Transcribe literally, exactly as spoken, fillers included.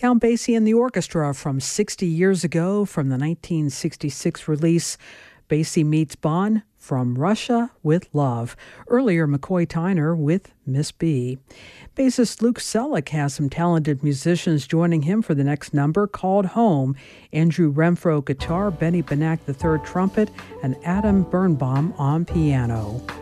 Count Basie and the Orchestra from sixty years ago from the nineteen sixty-six release Basie Meets Bond from Russia with Love. Earlier, McCoy Tyner with Miss B. Bassist Luke Selleck has some talented musicians joining him for the next number called Home. Andrew Renfro guitar, Benny Benack the third trumpet, and Adam Birnbaum on piano.